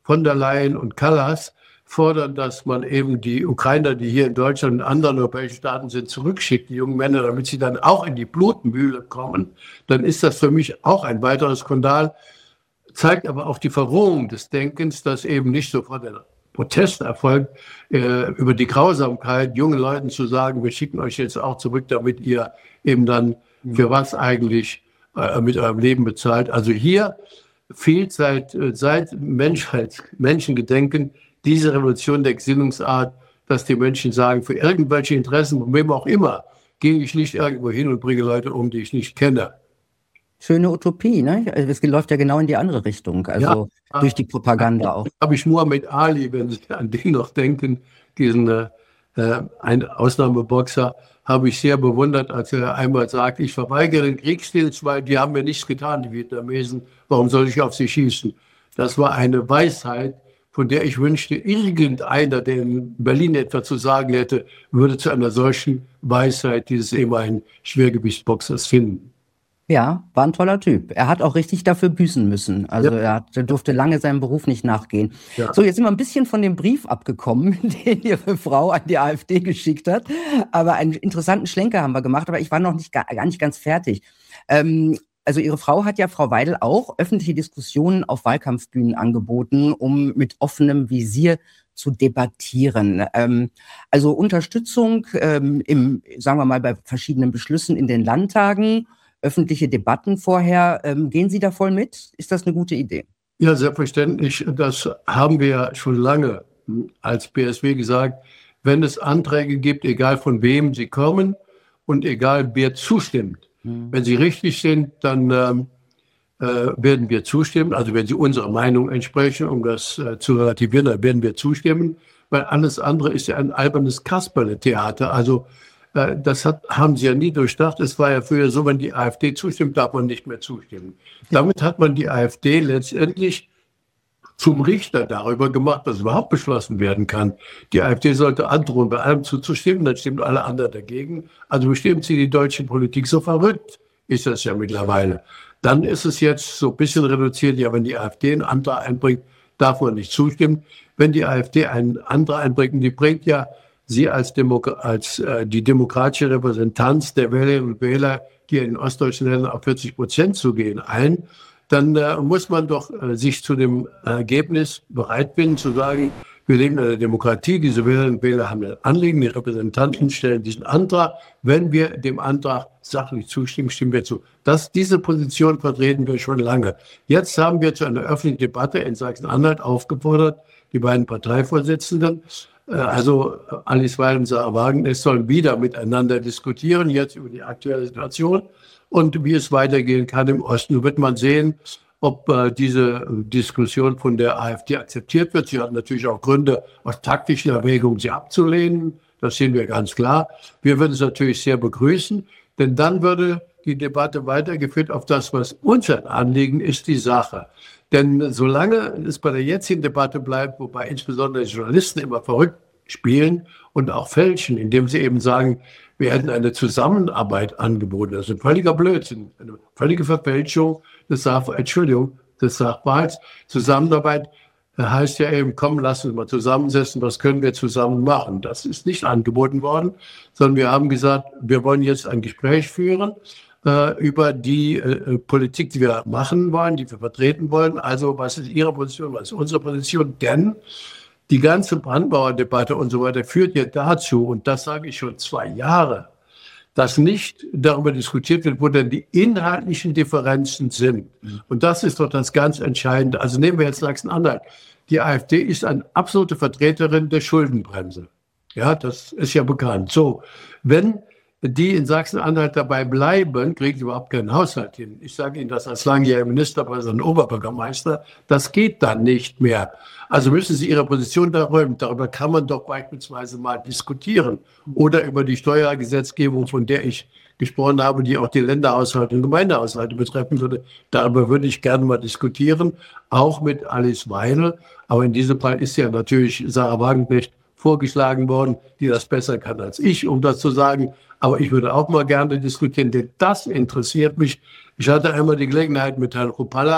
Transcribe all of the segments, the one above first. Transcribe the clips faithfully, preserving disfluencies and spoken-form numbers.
von der Leyen und Kallas fordern, dass man eben die Ukrainer, die hier in Deutschland und anderen europäischen Staaten sind, zurückschickt, die jungen Männer, damit sie dann auch in die Blutmühle kommen, dann ist das für mich auch ein weiterer Skandal, zeigt aber auch die Verrohung des Denkens, dass eben nicht sofort der Protest erfolgt, äh, über die Grausamkeit, jungen Leuten zu sagen, wir schicken euch jetzt auch zurück, damit ihr eben dann für was eigentlich äh, mit eurem Leben bezahlt. Also hier fehlt seit, seit Menschheit, Menschengedenken diese Revolution der Gesinnungsart, dass die Menschen sagen, für irgendwelche Interessen, von wem auch immer, gehe ich nicht irgendwo hin und bringe Leute um, die ich nicht kenne. Schöne Utopie, ne? Also es läuft ja genau in die andere Richtung, also ja, durch die Propaganda auch. Habe ich Muhammad Ali, wenn Sie an den noch denken, diesen äh, ein Ausnahmeboxer, habe ich sehr bewundert, als er einmal sagt, ich verweigere den Kriegsstillschweigen, die haben mir nichts getan, die Vietnamesen, warum soll ich auf sie schießen? Das war eine Weisheit, von der ich wünschte, irgendeiner, der in Berlin etwa zu sagen hätte, würde zu einer solchen Weisheit dieses ehemaligen Schwergewichtsboxers finden. Ja, war ein toller Typ. Er hat auch richtig dafür büßen müssen. Also ja. er, hat, er durfte lange seinem Beruf nicht nachgehen. Ja. So, jetzt sind wir ein bisschen von dem Brief abgekommen, den Ihre Frau an die AfD geschickt hat. Aber einen interessanten Schlenker haben wir gemacht, aber ich war noch nicht gar, gar nicht ganz fertig. Ähm, also Ihre Frau hat ja, Frau Weidel, auch öffentliche Diskussionen auf Wahlkampfbühnen angeboten, um mit offenem Visier zu debattieren. Ähm, also Unterstützung ähm, im, sagen wir mal, bei verschiedenen Beschlüssen in den Landtagen, öffentliche Debatten vorher. Ähm, gehen Sie da voll mit? Ist das eine gute Idee? Ja, selbstverständlich. Das haben wir ja schon lange als B S W gesagt. Wenn es Anträge gibt, egal von wem sie kommen und egal wer zustimmt, hm. wenn sie richtig sind, dann ähm, äh, werden wir zustimmen. Also wenn sie unserer Meinung entsprechen, um das äh, zu relativieren, dann werden wir zustimmen. Weil alles andere ist ja ein albernes Kasperle-Theater. Also das hat, haben sie ja nie durchdacht. Es war ja früher so, wenn die AfD zustimmt, darf man nicht mehr zustimmen. Damit hat man die AfD letztendlich zum Richter darüber gemacht, was überhaupt beschlossen werden kann. Die AfD sollte androhen, bei allem zuzustimmen, dann stimmen alle anderen dagegen. Also bestimmt sie die deutsche Politik. So verrückt ist das ja mittlerweile. Dann ist es jetzt so ein bisschen reduziert. Ja, wenn die AfD einen Antrag einbringt, darf man nicht zustimmen. Wenn die AfD einen Antrag einbringt, die bringt ja Sie als, Demo- als äh, die demokratische Repräsentanz der Wählerinnen und Wähler, die in ostdeutschen Ländern auf vierzig Prozent zugehen, ein, dann äh, muss man doch äh, sich zu dem Ergebnis bereit finden, zu sagen, wir leben in einer Demokratie, diese Wählerinnen und Wähler haben ein Anliegen, die Repräsentanten stellen diesen Antrag. Wenn wir dem Antrag sachlich zustimmen, stimmen wir zu. Das, diese Position vertreten wir schon lange. Jetzt haben wir zu einer öffentlichen Debatte in Sachsen-Anhalt aufgefordert, die beiden Parteivorsitzenden, also Alice Weidel und Sarah Wagenknecht sollen wieder miteinander diskutieren, jetzt über die aktuelle Situation und wie es weitergehen kann im Osten. Nun wird man sehen, ob äh, diese Diskussion von der AfD akzeptiert wird. Sie hat natürlich auch Gründe, aus taktischen Erwägungen sie abzulehnen. Das sehen wir ganz klar. Wir würden es natürlich sehr begrüßen, denn dann würde die Debatte weitergeführt auf das, was uns ein Anliegen ist, die Sache. Denn solange es bei der jetzigen Debatte bleibt, wobei insbesondere die Journalisten immer verrückt spielen und auch fälschen, indem sie eben sagen, wir hätten eine Zusammenarbeit angeboten. Das ist ein völliger Blödsinn, eine völlige Verfälschung des Sach- Entschuldigung, des Sachverhalts. Zusammenarbeit heißt ja eben, komm, lass uns mal zusammensetzen, was können wir zusammen machen. Das ist nicht angeboten worden, sondern wir haben gesagt, wir wollen jetzt ein Gespräch führen über die äh, Politik, die wir machen wollen, die wir vertreten wollen. Also was ist Ihre Position, was ist unsere Position? Denn die ganze Brandbauer Debatte und so weiter führt ja dazu, und das sage ich schon zwei Jahre, dass nicht darüber diskutiert wird, wo denn die inhaltlichen Differenzen sind. Und das ist doch das ganz Entscheidende. Also nehmen wir jetzt Sachsen-Anhalt. Die AfD ist eine absolute Vertreterin der Schuldenbremse. Ja, das ist ja bekannt. So, wenn die in Sachsen-Anhalt dabei bleiben, kriegen sie überhaupt keinen Haushalt hin. Ich sage Ihnen das als langjähriger Ministerpräsident und Oberbürgermeister, das geht dann nicht mehr. Also müssen Sie Ihre Position da räumen. Darüber kann man doch beispielsweise mal diskutieren. Oder über die Steuergesetzgebung, von der ich gesprochen habe, die auch die Länderhaushalte und Gemeindehaushalte betreffen würde. Darüber würde ich gerne mal diskutieren, auch mit Alice Weidel. Aber in diesem Fall ist ja natürlich Sarah Wagenknecht vorgeschlagen worden, die das besser kann als ich, um das zu sagen. Aber ich würde auch mal gerne diskutieren, denn das interessiert mich. Ich hatte einmal die Gelegenheit, mit Herrn Rupalla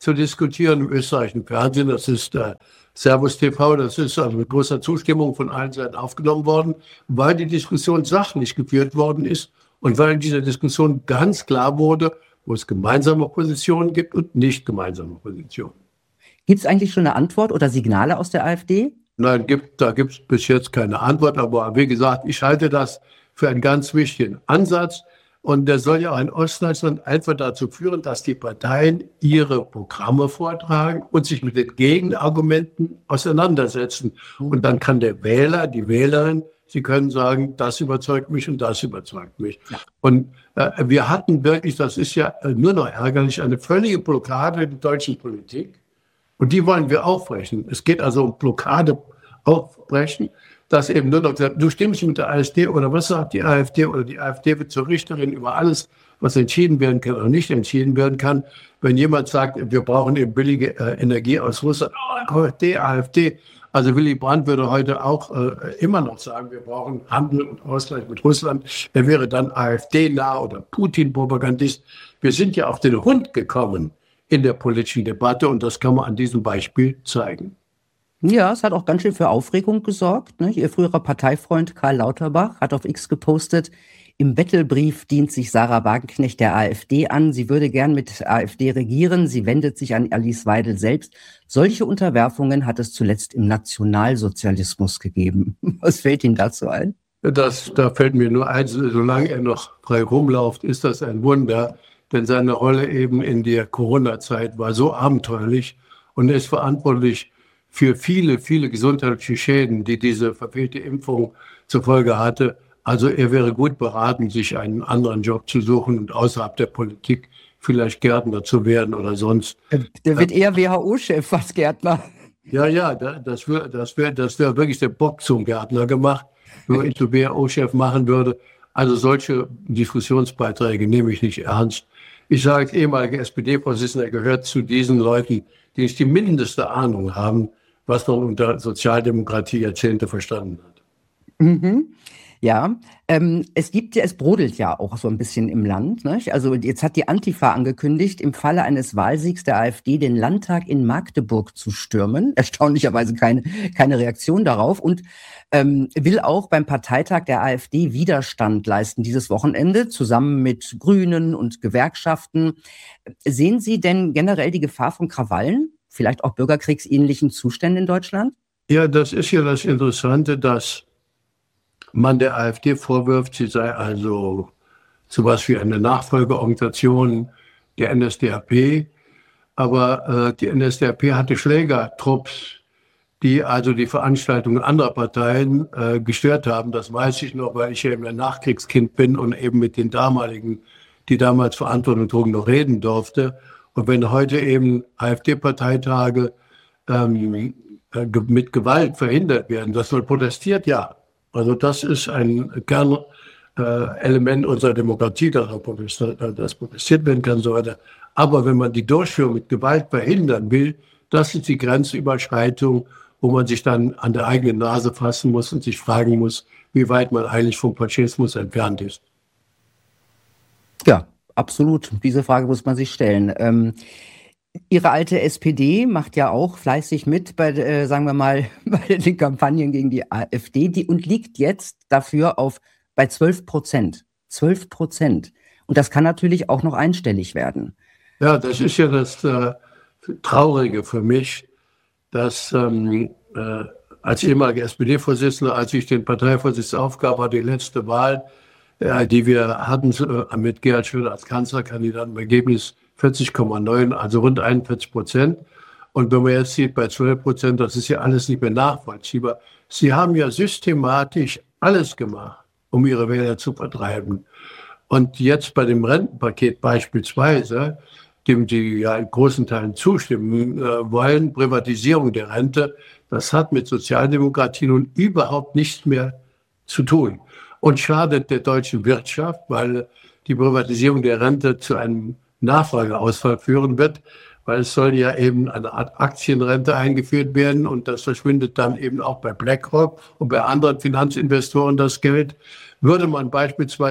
zu diskutieren im österreichischen Fernsehen. Das ist äh, Servus T V, das ist also mit großer Zustimmung von allen Seiten aufgenommen worden, weil die Diskussion sachlich geführt worden ist und weil in dieser Diskussion ganz klar wurde, wo es gemeinsame Positionen gibt und nicht gemeinsame Positionen. Gibt es eigentlich schon eine Antwort oder Signale aus der AfD? Nein, gibt, da gibt es bis jetzt keine Antwort. Aber wie gesagt, ich halte das für einen ganz wichtigen Ansatz. Und der soll ja auch in Ostdeutschland einfach dazu führen, dass die Parteien ihre Programme vortragen und sich mit den Gegenargumenten auseinandersetzen. Und dann kann der Wähler, die Wählerin, sie können sagen, das überzeugt mich und das überzeugt mich. Ja. Und äh, wir hatten wirklich, das ist ja nur noch ärgerlich, eine völlige Blockade der deutschen Politik. Und die wollen wir aufbrechen. Es geht also um Blockade aufbrechen, dass eben nur noch gesagt, du stimmst mit der AfD oder was sagt die AfD oder die AfD wird zur Richterin über alles, was entschieden werden kann oder nicht entschieden werden kann. Wenn jemand sagt, wir brauchen eben billige äh, Energie aus Russland, oh, AfD, AfD. Also Willy Brandt würde heute auch äh, immer noch sagen, wir brauchen Handel und Ausgleich mit Russland. Er wäre dann AfD-nah oder Putin-Propagandist. Wir sind ja auf den Hund gekommen in der politischen Debatte und das kann man an diesem Beispiel zeigen. Ja, es hat auch ganz schön für Aufregung gesorgt. Ne? Ihr früherer Parteifreund Karl Lauterbach hat auf X gepostet, im Bettelbrief dient sich Sarah Wagenknecht der AfD an. Sie würde gern mit der AfD regieren. Sie wendet sich an Alice Weidel selbst. Solche Unterwerfungen hat es zuletzt im Nationalsozialismus gegeben. Was fällt Ihnen dazu ein? Das, da fällt mir nur ein, solange er noch frei rumläuft, ist das ein Wunder. Denn seine Rolle eben in der Corona-Zeit war so abenteuerlich und er ist verantwortlich für viele, viele gesundheitliche Schäden, die diese verfehlte Impfung zur Folge hatte. Also er wäre gut beraten, sich einen anderen Job zu suchen und außerhalb der Politik vielleicht Gärtner zu werden oder sonst. Der wird eher W H O-Chef als Gärtner. Ja, ja, das wäre das wär, das wär wirklich der Bock zum Gärtner gemacht, wenn ich zu W H O-Chef machen würde. Also solche Diskussionsbeiträge nehme ich nicht ernst. Ich sage als ehemaliger S P D-Vorsitzender, gehört zu diesen Leuten, die nicht die mindeste Ahnung haben, was man unter Sozialdemokratie Jahrzehnte verstanden hat. Mhm. Ja, ähm, es gibt ja, es brodelt ja auch so ein bisschen im Land. Nicht? Also jetzt hat die Antifa angekündigt, im Falle eines Wahlsiegs der AfD den Landtag in Magdeburg zu stürmen. Erstaunlicherweise keine, keine Reaktion darauf und ähm, will auch beim Parteitag der AfD Widerstand leisten dieses Wochenende, zusammen mit Grünen und Gewerkschaften. Sehen Sie denn generell die Gefahr von Krawallen, vielleicht auch bürgerkriegsähnlichen Zuständen in Deutschland? Ja, das ist ja das Interessante, dass man der AfD vorwirft, sie sei also sowas wie eine Nachfolgeorganisation der N S D A P. Aber äh, die N S D A P hatte Schlägertrupps, die also die Veranstaltungen anderer Parteien äh, gestört haben. Das weiß ich noch, weil ich ja eben ein Nachkriegskind bin und eben mit den damaligen, die damals Verantwortung trugen, noch reden durfte. Und wenn heute eben AfD-Parteitage ähm, äh, mit Gewalt verhindert werden, das soll protestiert, ja. Also das ist ein Kernelement äh, unserer Demokratie, dass das protestiert werden kann, so weiter. Aber wenn man die Durchführung mit Gewalt verhindern will, das ist die Grenzüberschreitung, wo man sich dann an der eigenen Nase fassen muss und sich fragen muss, wie weit man eigentlich vom Faschismus entfernt ist. Ja, absolut. Diese Frage muss man sich stellen. Ähm, Ihre alte S P D macht ja auch fleißig mit bei, äh, sagen wir mal, bei den Kampagnen gegen die AfD die, und liegt jetzt dafür auf bei zwölf Prozent. zwölf Prozent. Und das kann natürlich auch noch einstellig werden. Ja, das ist ja das äh, Traurige für mich, dass ähm, äh, als ehemaliger S P D-Vorsitzender, als ich den Parteivorsitz aufgab, war die letzte Wahl, äh, die wir hatten äh, mit Gerhard Schröder als Kanzlerkandidaten, im Ergebnis vierzig Komma neun, also rund einundvierzig Prozent. Und wenn man jetzt sieht, bei zwölf Prozent, das ist ja alles nicht mehr nachvollziehbar. Sie haben ja systematisch alles gemacht, um ihre Wähler zu vertreiben. Und jetzt bei dem Rentenpaket beispielsweise, dem Sie ja in großen Teilen zustimmen äh, wollen, Privatisierung der Rente, das hat mit Sozialdemokratie nun überhaupt nichts mehr zu tun. Und schadet der deutschen Wirtschaft, weil die Privatisierung der Rente zu einem Nachfrageausfall führen wird, weil es soll ja eben eine Art Aktienrente eingeführt werden und das verschwindet dann eben auch bei BlackRock und bei anderen Finanzinvestoren das Geld. Würde man beispielsweise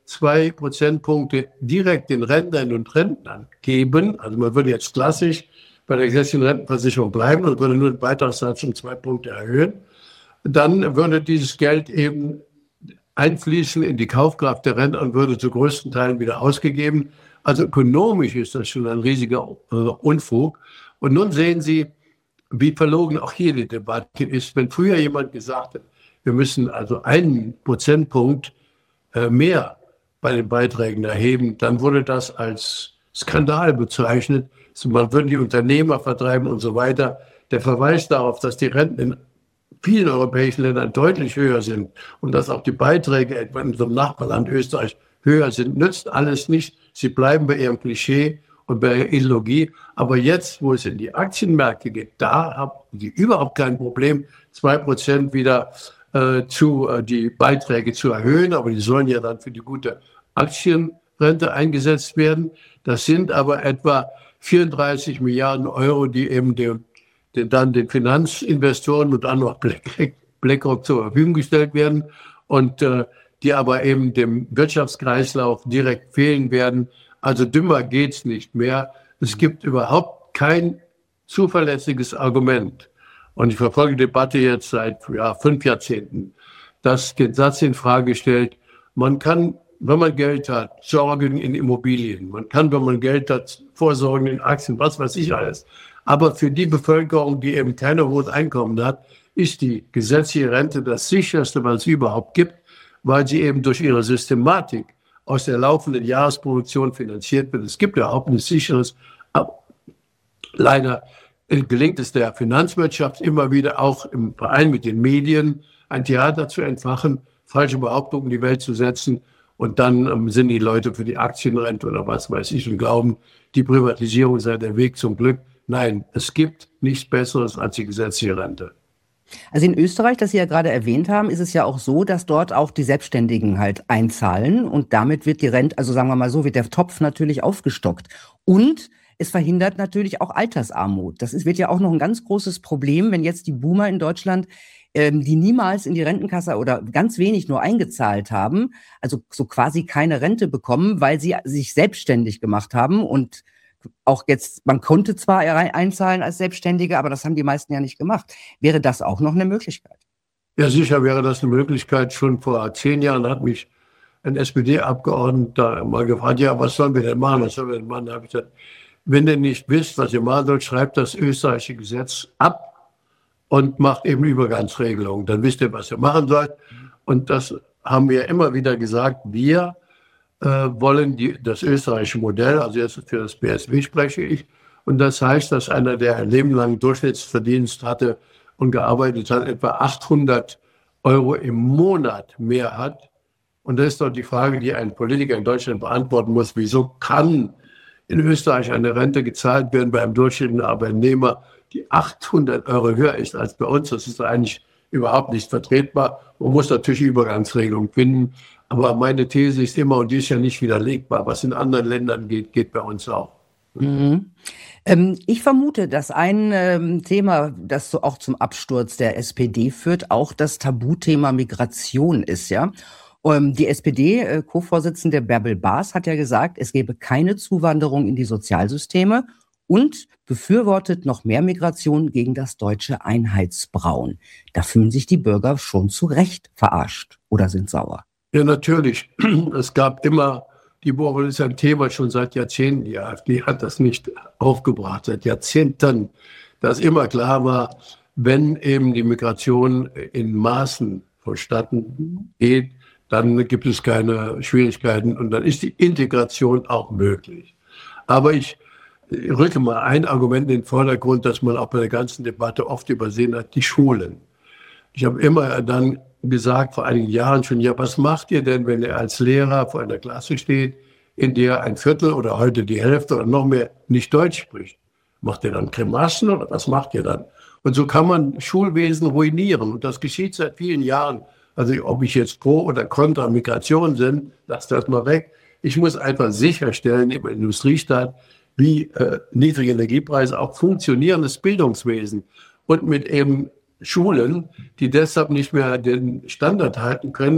zwei Prozentpunkte direkt den Rentnern und Rentnern geben, also man würde jetzt klassisch bei der gesetzlichen Rentenversicherung bleiben und würde nur den Beitragssatz um zwei Punkte erhöhen, dann würde dieses Geld eben einfließen in die Kaufkraft der Rentner und würde zu größten Teilen wieder ausgegeben. Also ökonomisch ist das schon ein riesiger äh, Unfug. Und nun sehen Sie, wie verlogen auch hier die Debatte ist. Wenn früher jemand gesagt hat, wir müssen also einen Prozentpunkt äh, mehr bei den Beiträgen erheben, dann wurde das als Skandal bezeichnet. Also man würde die Unternehmer vertreiben und so weiter. Der Verweis darauf, dass die Renten in vielen europäischen Ländern deutlich höher sind und dass auch die Beiträge etwa in unserem Nachbarland Österreich höher sind, nützt alles nicht. Sie bleiben bei ihrem Klischee und bei ihrer Ideologie. Aber jetzt, wo es in die Aktienmärkte geht, da haben die überhaupt kein Problem, zwei Prozent wieder äh, zu, äh, die Beiträge zu erhöhen. Aber die sollen ja dann für die gute Aktienrente eingesetzt werden. Das sind aber etwa vierunddreißig Milliarden Euro, die eben dem den dann den Finanzinvestoren und dann noch BlackRock, BlackRock zur Verfügung gestellt werden und äh, die aber eben dem Wirtschaftskreislauf direkt fehlen werden. Also dümmer geht's nicht mehr. Es gibt überhaupt kein zuverlässiges Argument. Und ich verfolge die Debatte jetzt seit ja, fünf Jahrzehnten, das den Satz in Frage stellt, man kann, wenn man Geld hat, sorgen in Immobilien. Man kann, wenn man Geld hat, vorsorgen in Aktien, was weiß ich alles. Aber für die Bevölkerung, die eben kein hohes Einkommen hat, ist die gesetzliche Rente das sicherste, was es überhaupt gibt, weil sie eben durch ihre Systematik aus der laufenden Jahresproduktion finanziert wird. Es gibt überhaupt nichts Sicheres. Aber leider gelingt es der Finanzwirtschaft immer wieder, auch im Verein mit den Medien, ein Theater zu entfachen, falsche Behauptungen in die Welt zu setzen. Und dann ähm, sind die Leute für die Aktienrente oder was weiß ich und glauben, die Privatisierung sei der Weg zum Glück. Nein, es gibt nichts Besseres als die gesetzliche Rente. Also in Österreich, das Sie ja gerade erwähnt haben, ist es ja auch so, dass dort auch die Selbstständigen halt einzahlen und damit wird die Rente, also sagen wir mal so, wird der Topf natürlich aufgestockt. Und es verhindert natürlich auch Altersarmut. Das ist, wird ja auch noch ein ganz großes Problem, wenn jetzt die Boomer in Deutschland, ähm, die niemals in die Rentenkasse oder ganz wenig nur eingezahlt haben, also so quasi keine Rente bekommen, weil sie sich selbstständig gemacht haben und auch jetzt, man konnte zwar einzahlen als Selbstständige, aber das haben die meisten ja nicht gemacht. Wäre das auch noch eine Möglichkeit? Ja, sicher wäre das eine Möglichkeit. Schon vor zehn Jahren hat mich ein S P D-Abgeordneter mal gefragt, ja, was sollen wir denn machen? Was sollen wir denn machen? Da habe ich gesagt, wenn ihr nicht wisst, was ihr machen sollt, schreibt das österreichische Gesetz ab und macht eben Übergangsregelungen. Dann wisst ihr, was ihr machen sollt. Und das haben wir immer wieder gesagt. Wir wollen die, das österreichische Modell, also jetzt für das B S W spreche ich, und das heißt, dass einer, der ein Leben lang Durchschnittsverdienst hatte und gearbeitet hat, etwa achthundert Euro im Monat mehr hat. Und das ist doch die Frage, die ein Politiker in Deutschland beantworten muss. Wieso kann in Österreich eine Rente gezahlt werden bei einem durchschnittlichen Arbeitnehmer, die achthundert Euro höher ist als bei uns? Das ist eigentlich überhaupt nicht vertretbar. Man muss natürlich Übergangsregelungen finden. Aber meine These ist immer, und die ist ja nicht widerlegbar, was in anderen Ländern geht, geht bei uns auch. Mhm. Ähm, ich vermute, dass ein ähm, Thema, das so auch zum Absturz der S P D führt, auch das Tabuthema Migration ist, ja. Ähm, die S P D-Co-Vorsitzende Bärbel Baas hat ja gesagt, es gebe keine Zuwanderung in die Sozialsysteme und befürwortet noch mehr Migration gegen das deutsche Einheitsbrauen. Da fühlen sich die Bürger schon zu Recht verarscht oder sind sauer. Ja, natürlich. Es gab immer, die Migration ist ein Thema schon seit Jahrzehnten. Die AfD hat das nicht aufgebracht, seit Jahrzehnten, dass immer klar war, wenn eben die Migration in Maßen vonstatten geht, dann gibt es keine Schwierigkeiten und dann ist die Integration auch möglich. Aber ich rücke mal ein Argument in den Vordergrund, das man auch bei der ganzen Debatte oft übersehen hat, die Schulen. Ich habe immer dann gesagt, vor einigen Jahren schon, ja, was macht ihr denn, wenn ihr als Lehrer vor einer Klasse steht, in der ein Viertel oder heute die Hälfte oder noch mehr nicht Deutsch spricht? Macht ihr dann Grimassen oder was macht ihr dann? Und so kann man Schulwesen ruinieren. Und das geschieht seit vielen Jahren. Also ob ich jetzt pro oder contra Migration bin, lasst das mal weg. Ich muss einfach sicherstellen im Industriestaat, wie äh, niedrige Energiepreise auch funktionierendes Bildungswesen und mit eben Schulen, die deshalb nicht mehr den Standard halten können,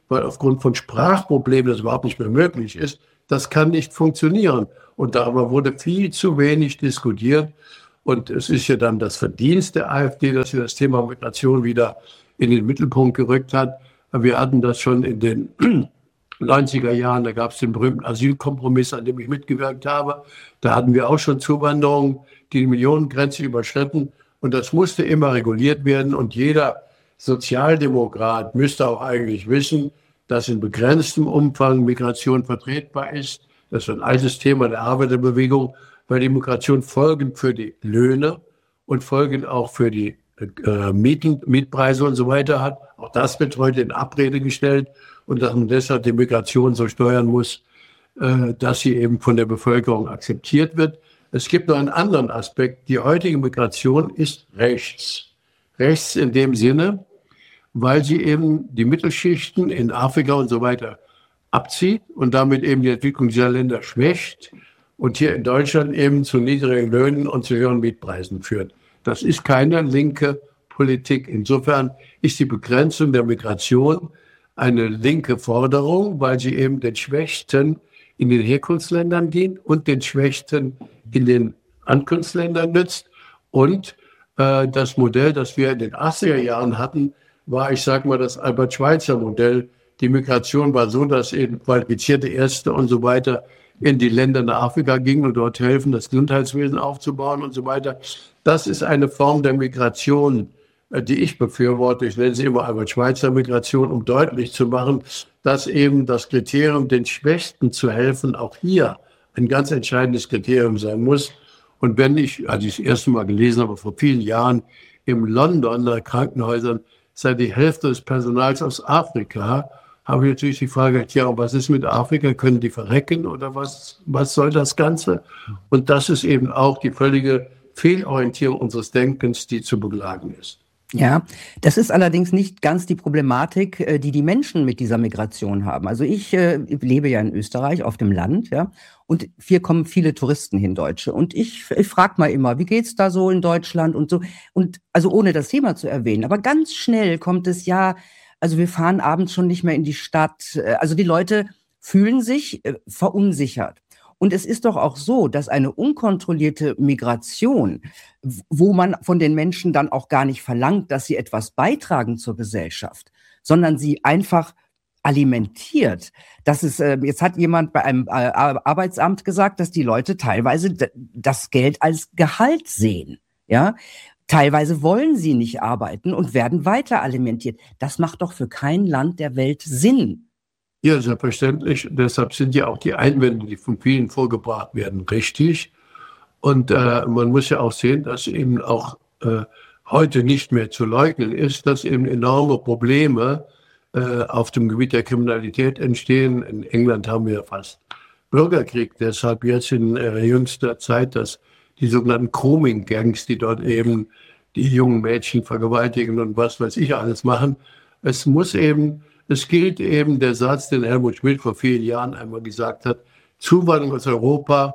weil aufgrund von Sprachproblemen das überhaupt nicht mehr möglich ist. Das kann nicht funktionieren. Und darüber wurde viel zu wenig diskutiert. Und es ist ja dann das Verdienst der AfD, dass sie das Thema Migration wieder in den Mittelpunkt gerückt hat. Wir hatten das schon in den neunziger Jahren, da gab es den berühmten Asylkompromiss, an dem ich mitgewirkt habe. Da hatten wir auch schon Zuwanderung, die die Millionengrenze überschritten. Und das musste immer reguliert werden. Und jeder Sozialdemokrat müsste auch eigentlich wissen, dass in begrenztem Umfang Migration vertretbar ist. Das ist ein altes Thema der Arbeiterbewegung, weil die Migration Folgen für die Löhne und Folgen auch für die äh, Mieten, Mietpreise und so weiter hat. Auch das wird heute in Abrede gestellt und dass man deshalb die Migration so steuern muss, äh, dass sie eben von der Bevölkerung akzeptiert wird. Es gibt noch einen anderen Aspekt. Die heutige Migration ist rechts. Rechts in dem Sinne, weil sie eben die Mittelschichten in Afrika und so weiter abzieht und damit eben die Entwicklung dieser Länder schwächt und hier in Deutschland eben zu niedrigen Löhnen und zu höheren Mietpreisen führt. Das ist keine linke Politik. Insofern ist die Begrenzung der Migration eine linke Forderung, weil sie eben den Schwächsten in den Herkunftsländern dient und den Schwächsten in den Ankunftsländern nützt. Und äh, das Modell, das wir in den achtziger Jahren hatten, war, ich sage mal, das Albert-Schweitzer-Modell. Die Migration war so, dass eben qualifizierte Ärzte und so weiter in die Länder nach Afrika gingen und dort helfen, das Gesundheitswesen aufzubauen und so weiter. Das ist eine Form der Migration, die ich befürworte. Ich nenne sie immer Albert-Schweitzer-Migration, um deutlich zu machen, dass eben das Kriterium, den Schwächsten zu helfen, auch hier ein ganz entscheidendes Kriterium sein muss. Und wenn ich, als ich das erste Mal gelesen habe, vor vielen Jahren, im Londoner Krankenhäusern sei die Hälfte des Personals aus Afrika, habe ich natürlich die Frage, ja, was ist mit Afrika? Können die verrecken oder was, was soll das Ganze? Und das ist eben auch die völlige Fehlorientierung unseres Denkens, die zu beklagen ist. Ja, das ist allerdings nicht ganz die Problematik, die die Menschen mit dieser Migration haben. Also ich äh, lebe ja in Österreich auf dem Land, ja, und hier kommen viele Touristen hin, Deutsche. Und ich, ich frage mal immer, wie geht's da so in Deutschland und so? Und also ohne das Thema zu erwähnen, aber ganz schnell kommt es ja, also wir fahren abends schon nicht mehr in die Stadt. Also die Leute fühlen sich äh, verunsichert. Und es ist doch auch so, dass eine unkontrollierte Migration, wo man von den Menschen dann auch gar nicht verlangt, dass sie etwas beitragen zur Gesellschaft, sondern sie einfach alimentiert. Das ist, äh, jetzt hat jemand bei einem äh, Arbeitsamt gesagt, dass die Leute teilweise d- das Geld als Gehalt sehen. Ja, teilweise wollen sie nicht arbeiten und werden weiter alimentiert. Das macht doch für kein Land der Welt Sinn. Ja, selbstverständlich. Deshalb sind ja auch die Einwände, die von vielen vorgebracht werden, richtig. Und äh, man muss ja auch sehen, dass eben auch äh, heute nicht mehr zu leugnen ist, dass eben enorme Probleme äh, auf dem Gebiet der Kriminalität entstehen. In England haben wir fast Bürgerkrieg. Deshalb jetzt in äh, jüngster Zeit, dass die sogenannten Grooming-Gangs, die dort eben die jungen Mädchen vergewaltigen und was weiß ich alles machen. Es muss eben Es gilt eben der Satz, den Helmut Schmidt vor vielen Jahren einmal gesagt hat, Zuwanderung aus Europa,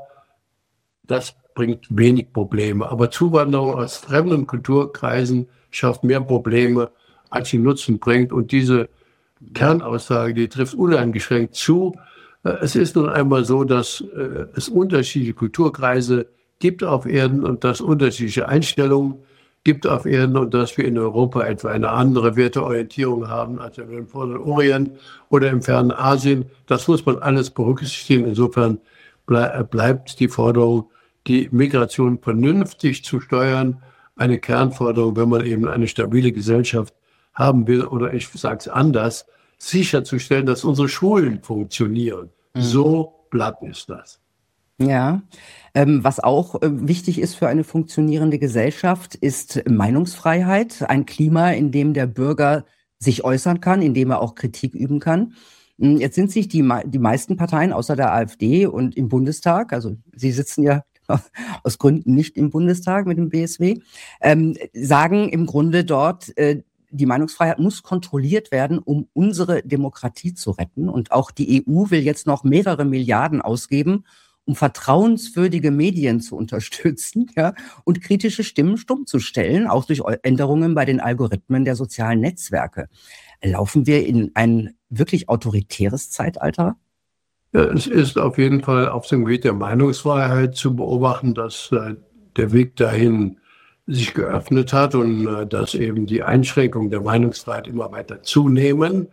das bringt wenig Probleme. Aber Zuwanderung aus fremden Kulturkreisen schafft mehr Probleme, als sie Nutzen bringt. Und diese Kernaussage, die trifft uneingeschränkt zu. Es ist nun einmal so, dass es unterschiedliche Kulturkreise gibt auf Erden und dass unterschiedliche Einstellungen gibt auf Erden und dass wir in Europa etwa eine andere Werteorientierung haben als im Vorderen Orient oder im fernen Asien. Das muss man alles berücksichtigen. Insofern ble- bleibt die Forderung, die Migration vernünftig zu steuern, eine Kernforderung, wenn man eben eine stabile Gesellschaft haben will. Oder ich sage es anders, sicherzustellen, dass unsere Schulen funktionieren. Mhm. So platt ist das. Ja, ähm, was auch äh, wichtig ist für eine funktionierende Gesellschaft, ist Meinungsfreiheit, ein Klima, in dem der Bürger sich äußern kann, in dem er auch Kritik üben kann. Jetzt sind sich die, die meisten Parteien außer der AfD und im Bundestag, also Sie sitzen ja aus Gründen nicht im Bundestag mit dem B S W, ähm, sagen im Grunde dort, äh, die Meinungsfreiheit muss kontrolliert werden, um unsere Demokratie zu retten. Und auch die E U will jetzt noch mehrere Milliarden ausgeben, um vertrauenswürdige Medien zu unterstützen, ja, und kritische Stimmen stumm zu stellen, auch durch Änderungen bei den Algorithmen der sozialen Netzwerke. Laufen wir in ein wirklich autoritäres Zeitalter? Ja, es ist auf jeden Fall auf dem Gebiet der Meinungsfreiheit zu beobachten, dass äh, der Weg dahin sich geöffnet hat und äh, dass eben die Einschränkungen der Meinungsfreiheit immer weiter zunehmen.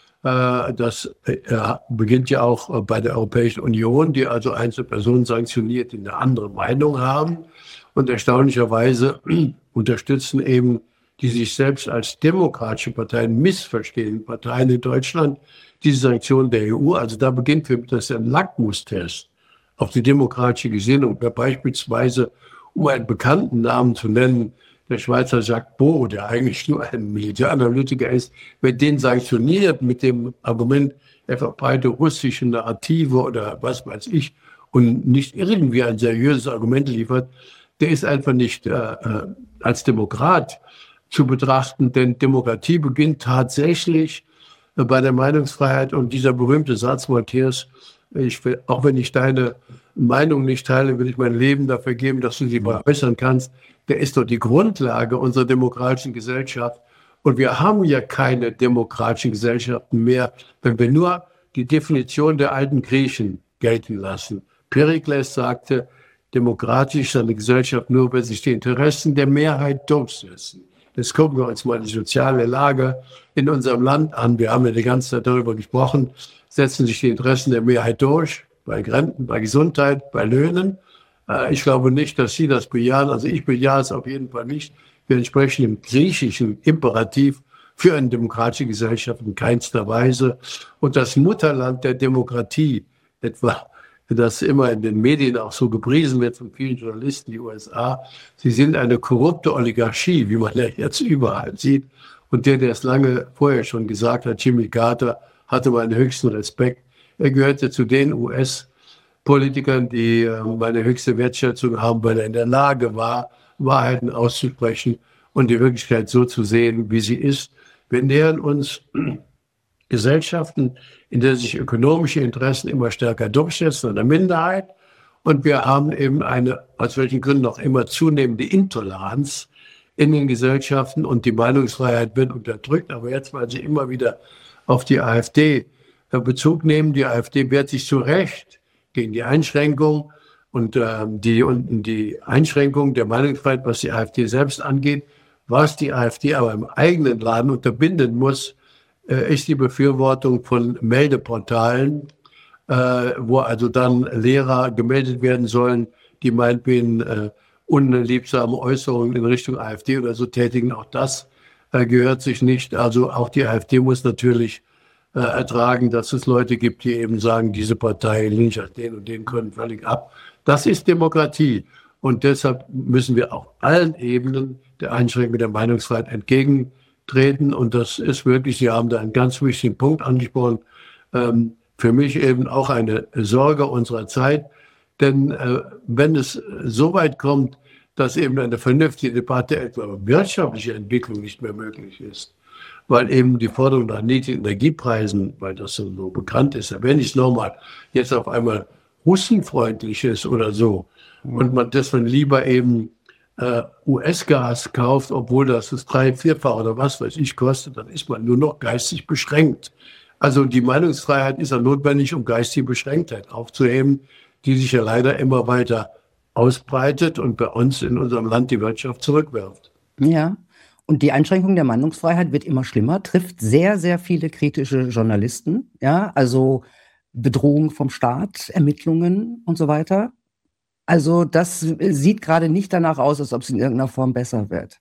Äh, das äh, beginnt ja auch äh, bei der Europäischen Union, die also einzelne Personen sanktioniert, die eine andere Meinung haben. Und erstaunlicherweise unterstützen eben die sich selbst als demokratische Parteien missverstehenden Parteien in Deutschland diese Sanktionen der E U. Also da beginnt für mich das ein Lackmustest auf die demokratische Gesinnung. Wer beispielsweise, um einen bekannten Namen zu nennen, der Schweizer Jacques Beau, der eigentlich nur ein Militäranalytiker ist, wer den sanktioniert mit dem Argument, er verbreite russische Narrative oder was weiß ich und nicht irgendwie ein seriöses Argument liefert, der ist einfach nicht äh, als Demokrat zu betrachten, denn Demokratie beginnt tatsächlich äh, bei der Meinungsfreiheit und dieser berühmte Satz Voltaires, ich will, auch wenn ich deine Meinung nicht teile, will ich mein Leben dafür geben, dass du sie mal äußern kannst, der ist doch die Grundlage unserer demokratischen Gesellschaft. Und wir haben ja keine demokratischen Gesellschaften mehr, wenn wir nur die Definition der alten Griechen gelten lassen. Perikles sagte, demokratisch ist eine Gesellschaft nur, wenn sich die Interessen der Mehrheit durchsetzen. Jetzt gucken wir uns mal die soziale Lage in unserem Land an. Wir haben ja die ganze Zeit darüber gesprochen. Setzen sich die Interessen der Mehrheit durch, bei Renten, bei Gesundheit, bei Löhnen. Äh, ich glaube nicht, dass Sie das bejahen. Also ich bejahe es auf jeden Fall nicht. Wir entsprechen dem griechischen Imperativ für eine demokratische Gesellschaft in keinster Weise. Und das Mutterland der Demokratie, etwa das immer in den Medien auch so gepriesen wird von vielen Journalisten, die U S A. Sie sind eine korrupte Oligarchie, wie man ja jetzt überall sieht. Und der, der es lange vorher schon gesagt hat, Jimmy Carter, hatte meinen höchsten Respekt. Er gehörte zu den U S-Politikern, die äh, meine höchste Wertschätzung haben, weil er in der Lage war, Wahrheiten auszusprechen und die Wirklichkeit so zu sehen, wie sie ist. Wir nähern uns Gesellschaften, in der sich ökonomische Interessen immer stärker durchsetzen, einer Minderheit. Und wir haben eben eine, aus welchen Gründen auch immer, zunehmende Intoleranz in den Gesellschaften und die Meinungsfreiheit wird unterdrückt. Aber jetzt, weil Sie immer wieder auf die AfD Bezug nehmen, die AfD wehrt sich zu Recht gegen die Einschränkung und äh, die, und die Einschränkung der Meinungsfreiheit, was die AfD selbst angeht. Was die AfD aber im eigenen Laden unterbinden muss, ist die Befürwortung von Meldeportalen, äh, wo also dann Lehrer gemeldet werden sollen, die meinetwegen äh, unliebsame Äußerungen in Richtung AfD oder so tätigen. Auch das äh, gehört sich nicht. Also auch die AfD muss natürlich äh, ertragen, dass es Leute gibt, die eben sagen, diese Partei lehnt sich den und den können völlig ab. Das ist Demokratie. Und deshalb müssen wir auf allen Ebenen der Einschränkung der Meinungsfreiheit entgegen treten. Und das ist wirklich, Sie haben da einen ganz wichtigen Punkt angesprochen, ähm, für mich eben auch eine Sorge unserer Zeit. Denn äh, wenn es so weit kommt, dass eben eine vernünftige Debatte etwa über wirtschaftliche Entwicklung nicht mehr möglich ist, weil eben die Forderung nach niedrigen Energiepreisen, weil das so, so bekannt ist, wenn es nochmal jetzt auf einmal russenfreundlich ist oder so, und man deswegen lieber eben Uh, U S-Gas kauft, obwohl das das drei-, vierfach oder was weiß ich kostet, dann ist man nur noch geistig beschränkt. Also die Meinungsfreiheit ist ja notwendig, um geistige Beschränktheit aufzuheben, die sich ja leider immer weiter ausbreitet und bei uns in unserem Land die Wirtschaft zurückwirft. Ja, und die Einschränkung der Meinungsfreiheit wird immer schlimmer, trifft sehr, sehr viele kritische Journalisten, ja, also Bedrohung vom Staat, Ermittlungen und so weiter. Also das sieht gerade nicht danach aus, als ob es in irgendeiner Form besser wird.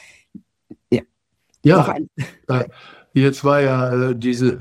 Ja, ja äh, jetzt war ja äh, diese,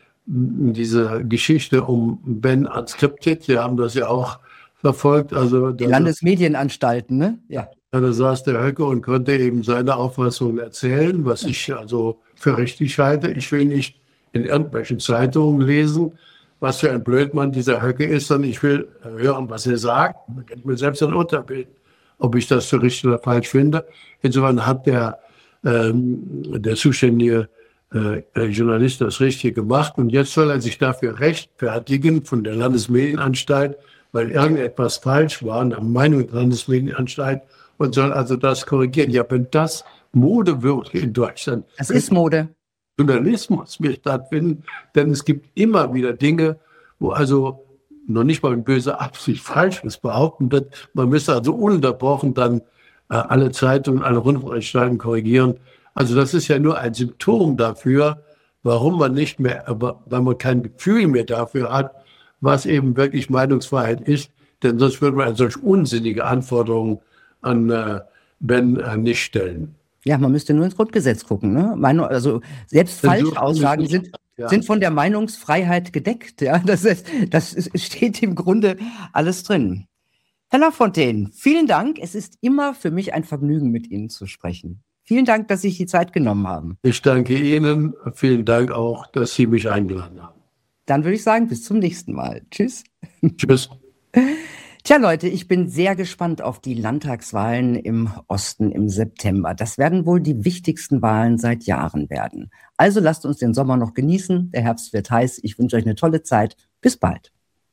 diese Geschichte um Ben Unscripted, wir haben das ja auch verfolgt. Also die Landesmedienanstalten, ne? Ja. Da saß der Höcke und konnte eben seine Auffassung erzählen, was ich also für richtig halte. Ich will nicht in irgendwelchen Zeitungen lesen, was für ein Blödmann dieser Höcke ist, sondern ich will hören, was er sagt. Man kann mir selbst ein Urteil bilden, ob ich das so richtig oder falsch finde. Insofern hat der, ähm, der zuständige äh, Journalist das Richtige gemacht. Und jetzt soll er sich dafür rechtfertigen von der Landesmedienanstalt, weil irgendetwas falsch war, nach Meinung der Landesmedienanstalt, und soll also das korrigieren. Ja, wenn das Mode wird in Deutschland. Das ist Mode. Journalismus mehr stattfinden, denn es gibt immer wieder Dinge, wo also noch nicht mal mit böser Absicht Falsches behaupten wird. Man müsste also ununterbrochen dann äh, alle Zeitungen, alle Rundfunkanstalten korrigieren. Also das ist ja nur ein Symptom dafür, warum man nicht mehr, aber weil man kein Gefühl mehr dafür hat, was eben wirklich Meinungsfreiheit ist. Denn sonst würde man solch unsinnige Anforderungen an äh, Ben äh, nicht stellen. Ja, man müsste nur ins Grundgesetz gucken. Ne? Meinung, also selbst Falschaussagen sind, ja. sind von der Meinungsfreiheit gedeckt. Ja? Das, ist, das ist, steht im Grunde alles drin. Herr Lafontaine, vielen Dank. Es ist immer für mich ein Vergnügen, mit Ihnen zu sprechen. Vielen Dank, dass Sie sich die Zeit genommen haben. Ich danke Ihnen. Vielen Dank auch, dass Sie mich eingeladen haben. Dann würde ich sagen, bis zum nächsten Mal. Tschüss. Tschüss. Tja, Leute, ich bin sehr gespannt auf die Landtagswahlen im Osten im September. Das werden wohl die wichtigsten Wahlen seit Jahren werden. Also lasst uns den Sommer noch genießen. Der Herbst wird heiß. Ich wünsche euch eine tolle Zeit. Bis bald.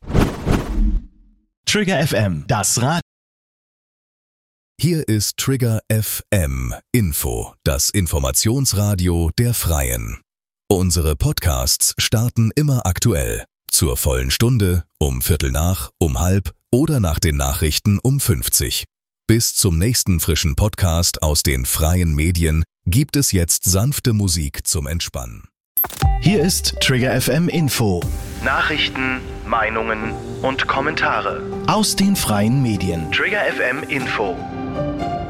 Trigger F M, das Rad. Hier ist Trigger F M Info, das Informationsradio der Freien. Unsere Podcasts starten immer aktuell. Zur vollen Stunde, um Viertel nach, um halb oder nach den Nachrichten um fünfzig. Bis zum nächsten frischen Podcast aus den freien Medien gibt es jetzt sanfte Musik zum Entspannen. Hier ist Trigger F M Info. Nachrichten, Meinungen und Kommentare aus den freien Medien. Trigger F M Info.